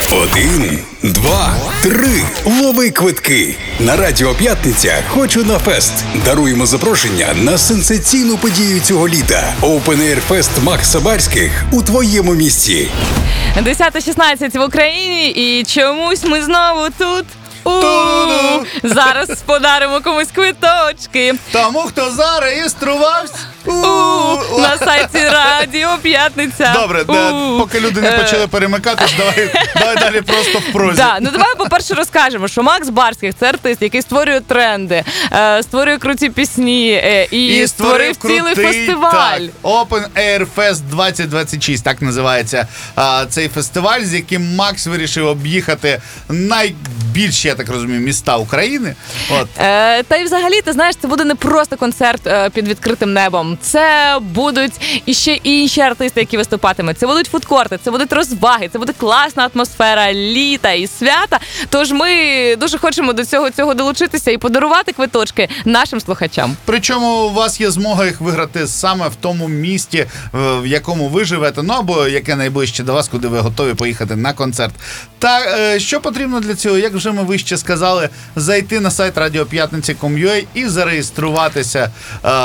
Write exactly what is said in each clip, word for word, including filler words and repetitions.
Один, два, три. Лови квитки. На Радіо П'ятниця «Хочу на фест». Даруємо запрошення на сенсаційну подію цього літа. Open Air Fest Макса Барських у твоєму місті. десяте шістнадцять в Україні, і чомусь ми знову тут. У-у-у. Зараз подаримо комусь квиточки. Тому, хто зареєструвався У-у-у. На сайті Радіо П'ятниця. Добре, У-у-у. поки люди не почали перемикатись, давай, давай далі просто в прозі. Да, ну давай, по-перше, розкажемо, що Макс Барських – це артист, який створює тренди, е, створює круті пісні е, і, І створив цілий крутий, фестиваль. Так, Open Air Fest двадцять двадцять шість, так називається а, цей фестиваль, з яким Макс вирішив об'їхати найбільші, я так розумію, міста України. От. Е, та й взагалі, ти знаєш, це буде не просто концерт е, під відкритим небом. Це будуть іще інші артисти, які виступатимуть. Це будуть фудкорти, це будуть розваги, це буде класна атмосфера літа і свята. Тож ми дуже хочемо до цього цього долучитися і подарувати квиточки нашим слухачам. Причому у вас є змога їх виграти саме в тому місті, в якому ви живете, ну або яке найближче до вас, куди ви готові поїхати на концерт. Та е, що потрібно для цього? Як вже ми вище сказали, зайти на сайт радіо п'ятниця крапка ком крапка ю а і зареєструватися е,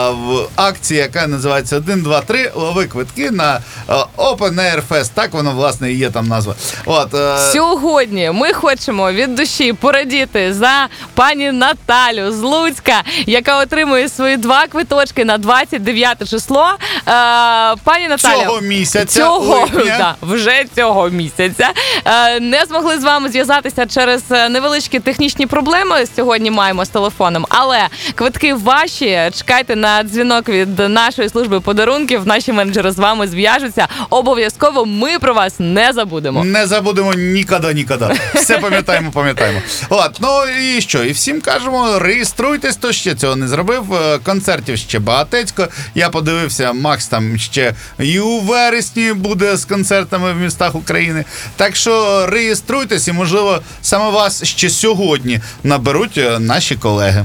в акції, яка називається один, два, три, лови квитки на е, Open Air Fest. Так воно, власне, і є там назва. От, е... Сьогодні ми хочемо від душі порадіти за пані Наталю з Луцька, яка отримує свої два квиточки на двадцять дев'яте число. Е, пані Наталя, Цього місяця, цього, липня. да, вже цього місяця. Е, не змогли з вами зв'язатися через невеличкі технічні проблеми. Сьогодні маємо з телефоном, але квитки ваші. Чекайте на дзвінок від нашої служби подарунків. Наші менеджери з вами зв'яжуться. Обов'язково ми про вас не забудемо. Не забудемо ніколи, ніколи. Все пам'ятаємо, пам'ятаємо. От, ну і що? І всім кажемо, реєструйтесь, хто ще цього не зробив. Концертів ще багатецько. Я подивився, Макс там ще і у вересні буде з концертами в містах України. Так що реєструйтесь і, можливо, саме вас ще сьогодні наберуть наші колеги.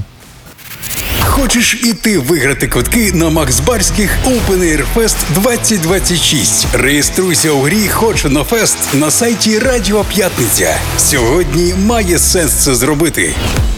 Хочеш і ти виграти квитки на Макс Барських Open Air Fest двадцять двадцять шість? Реєструйся у грі «Хочу на фест» на сайті Радіо П'ятниця. Сьогодні має сенс це зробити.